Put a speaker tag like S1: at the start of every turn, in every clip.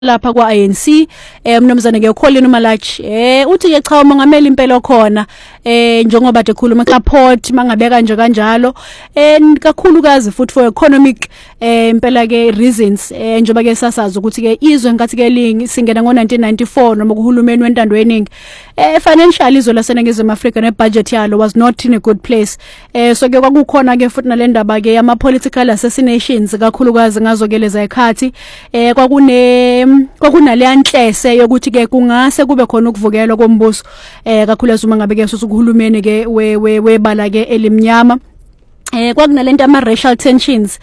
S1: lapha kwa ANC mnumzane ke uKholini Malachi uthi ke cha umongameli impela khona njengoba de khuluma support mangabeka nje kanjalo kakhulukazi futhi for economic impela ke reasons njengoba ke sasazi ukuthi ke izwe ngathi ke lingi singena ngo1994 noma kuhulumeni wentando yeningi financial izwe laseNingizimu Afrika ne budget yalo was not in a good place so ke kwakukhona ke futhi nalendaba ke ama political assassinations kakhulukazi ngazokeleza ekhathi kwakunale yanhlese yokuthi ke kungase kube khona ukuvukelwa kombuso kakhulukazi uma ngabe ke uhulumeni ke webala ke elimnyama kwakunalento ama racial tensions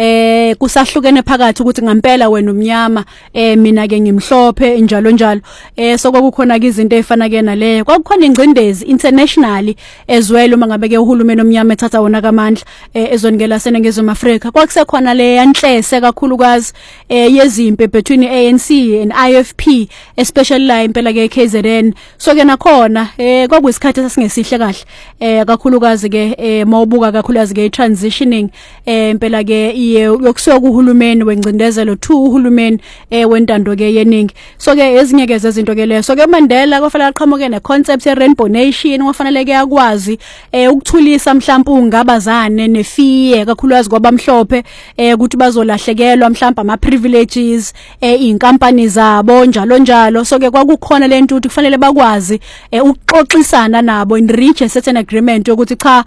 S1: kusahlukene phakathi ukuthi ngempela wena umnyama mina ke ngimhlophe njalo njalo so kwakukhona ke izinto ezifana ke naleyo kwakukhona ingcindezi internationally as well uma ngabe ke uhulumeni omnyama ethatha wona kamandla ezonikela seNingizimu Afrika kwakusekhona le yanhlese kakhulukazi yezimpi between ANC and IFP especially la impela ke KZN so ke nakhona kwakuyisikhathi sasingesihle kahle kakhulukazi ke mawubuka kakhulukazi ke transitioning impela ke yokusuka kuhulumeni wengcindezelo to uhulumeni wentando ke yeningi so ke ezinye ke zezinto ke leso ke Mandela kwafanele aqhamuke ne concept ye rainbow nation kwafanele ke yakwazi ukuthulisa mhlawumbe ungabazane nefiye kakhulukazi kwabamhlophe ukuthi bazolahlekelwa mhlawumbe ama privileges inkampani zabo njalo njalo so ke kwakukhona lento ukuthi kufanele bakwazi ukuxoxisana nabo in reach a certain agreement ukuthi cha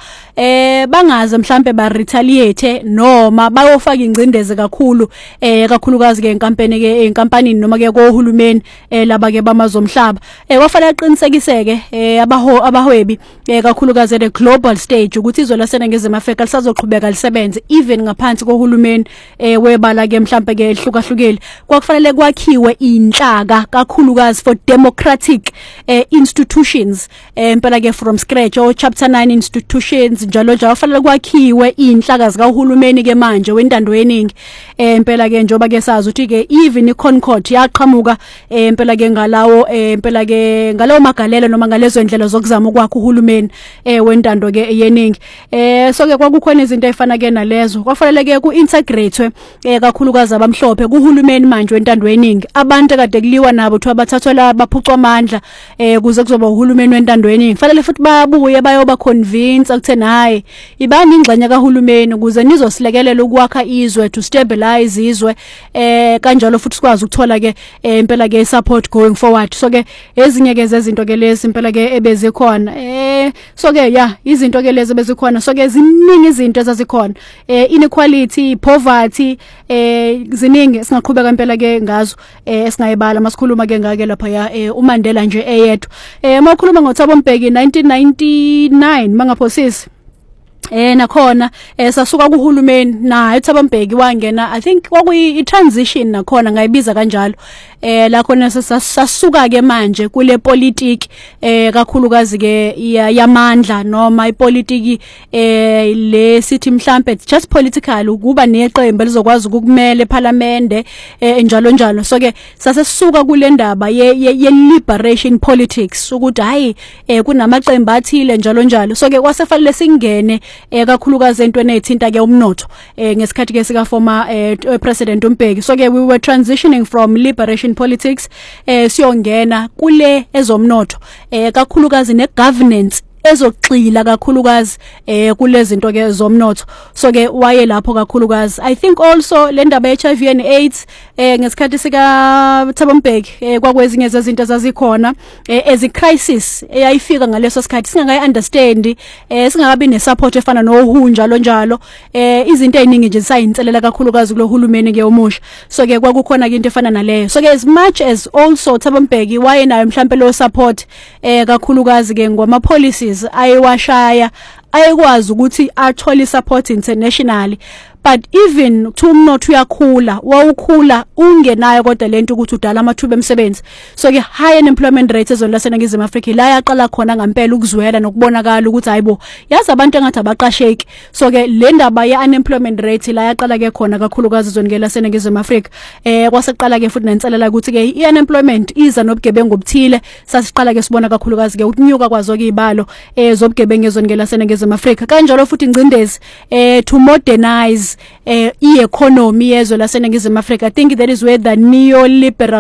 S1: bangaze mhlambe ba retaliate noma bayofaka ingcindeze kakhulu kakhulukazi ke enkampanini noma ke kohulumeni laba ke bamazomhlaba kwafanele aqinisekise ke abahwebi kakhulukazi the global stage ukuthi izwe laseNingizimu Afrika lisazoqhubeka lisebenze even ngaphansi kohulumeni webala ke mhlambe ke ehlukahlukile kwakufanele kwakhiwe inhlaka kakhulukazi for democratic institutions impela ke from scratch o chapter 9 institutions njalo njalo kufanele kwakhiwe inhlaka zikahulumeni ke manje wentando yeningi impela ke njoba ke sazi ukuthi ke even iConcord yaqhamuka impela ke ngalawo impela ke ngalawo magalelo noma ngalezo indlela zokuzama ukwakha uhulumeni wentando ke yeningi so ke kwakukhona izinto ezifana ke nalezo kwafanele ke kuintegratewe kakhulukazi abamhlophe kuhulumeni manje wentando yeningi abantu kade kuliwa nabo ukuthi abathathwa baphucwa amandla kuze kuzoba uhulumeni wentando yeningi fanele futhi babuye bayoba convince ukuthena hayi ibani ingxenye kahulumeni ukuze nizosilekelela ukwakha izwe to stabilize izwe kanjalo futhi sikwazi ukuthola ke impela ke support going forward so ke ezinye ke zezinto ke lezi impela ke ebezikhona so ke izinto ke lezi bezikhona so ke ziningi izinto ezazikhona inequality poverty ziningi singaqhubeka impela ke ngazo esingayibala masikhuluma ke ngake lapha uMandela nje eyedwa makhuluma ngoThabo Mbeki 1999 mangaphosisi nakhona sasuka kuhulumeni naye uThabo Mbeki wangena I think kwakuyi transition nakhona ngayibiza kanjalo la khona sasuka ke manje kule politiki kakhulukazi ke yamandla noma ipolitiki le sithi mhlambe just political ukuba neqembu elizokwazi ukukumela eParliament njalo njalo so ke sasisuka kule ndaba ye liberation politics ukuthi hayi kunamaqembu athile njalo njalo so ke kwasefanele singene kakhulukazi entweni ethinta ke umnotho ngesikhathi ke sika former president uMbeki so ke we were transitioning from liberation politics siyongena kule ezomnotho kakhulukazi ne governance ezoxila kakhulukazi kulezi zinto ke zomnotho so ke waye lapho kakhulukazi I think also le ndaba HIV and AIDS ngesikhathi sika Thabo Mbeki kwakwezinye zezinto zazikhona as a crisis eyayifika ngaleso sikhathi singakayi understand singakabi ne support efana nohunja lo njalo izinto eziningi nje sayinselela kakhulukazi kulo hulumeni ke omusha so ke kwakukhona into efana naleyo so ke as much as also Thabo Mbeki waye nayo mhlambe lo support kakhulukazi ke ngoma policies ayewashaya ayekwazi ukuthi athole support internationally but even to umnotho uyakhula wawukhula ungenayo kodwa lento ukuthi udala amathuba emsebenzi so ke high unemployment rate ezweni laseNingizimu Afrika la yaqala khona ngempela ukuzwela nokubonakala ukuthi hayibo yazi abantu engathi abaqasheki so ke le ndaba ye unemployment rate la yaqala ke khona kakhulukazi ezweni laseNingizimu Afrika kwaseqala ke futhi nenselela ukuthi ke unemployment iza nobugebengu obuthile sasiqala ke sibona kakhulukazi ke ukunyuka kwazo ke izibalo zobugebengu ezweni laseNingizimu Afrika kanjalo futhi ingcindezi to modernize i-economy yezwe laseNingizimu Afrika I think that is where the neoliberal